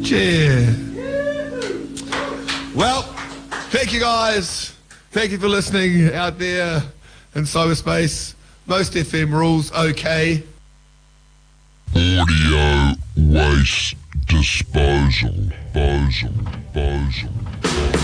Yeah. Well, thank you guys. Thank you for listening out there in cyberspace. Most FM rules okay. Audio waste disposal.